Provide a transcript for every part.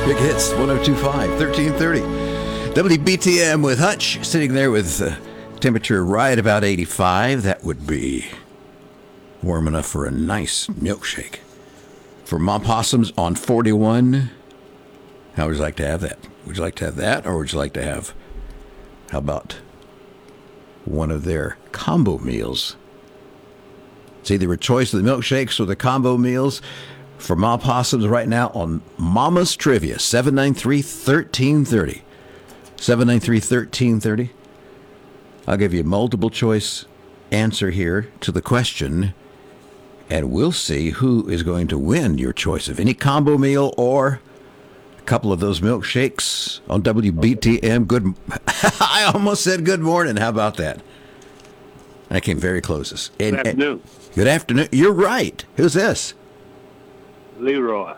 Big Hits, 1025, 1330. WBTM with Hutch, sitting there with temperature right about 85. That would be warm enough for a nice milkshake. For Mom Possums on 41, how would you like to have that? Would you like to have that, or would you like to have, how about one of their combo meals? It's either a choice of the milkshakes or the combo meals. For Mom Possums right now on Mama's Trivia, 793-1330. 793-1330. I'll give you a multiple choice answer here to the question, and we'll see who is going to win your choice of any combo meal or a couple of those milkshakes on WBTM. Good. I almost said good morning. How about that? I came very close. Good afternoon. Good afternoon. You're right. Who's this? Leroy.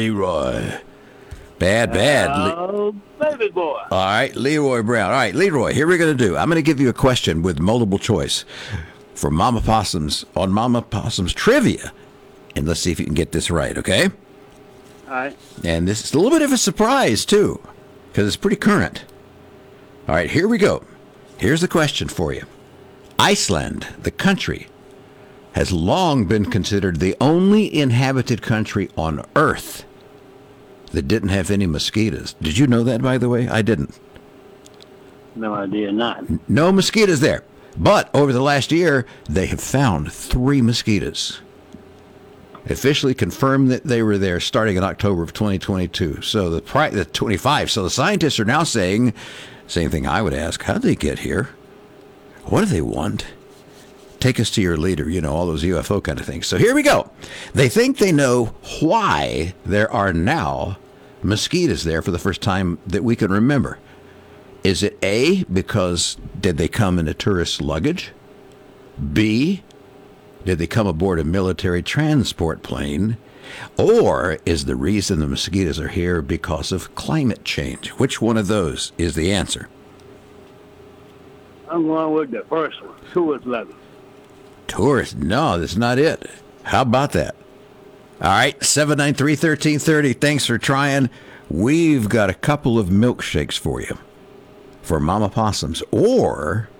Bad. Baby boy. All right, Leroy Brown. All right, Leroy, here we're going to do. I'm going to give you a question with multiple choice for Mama Possums on Mama Possums Trivia. And let's see if you can get this right, okay? All right. And this is a little bit of a surprise, too, because it's pretty current. All right, here we go. Here's the question for you. Iceland, the country, has long been considered the only inhabited country on Earth that didn't have any mosquitoes. Did you know that, by the way? I didn't. No idea, not. No mosquitoes there. But over the last year, they have found 3 mosquitoes. Officially confirmed that they were there starting in October of 2022. So the 25. So the scientists are now saying, same thing I would ask, how did they get here? What do they want? Take us to your leader, all those UFO kind of things. So here we go. They think they know why there are now mosquitoes there for the first time that we can remember. Is it A, because did they come in a tourist luggage? B, did they come aboard a military transport plane? Or is the reason the mosquitoes are here because of climate change? Which one of those is the answer? I'm going with the first one, tourist luggage. Tourist? No, that's not it. How about that? All right, 793-1330. Thanks for trying. We've got a couple of milkshakes for you for Mama Possums. Or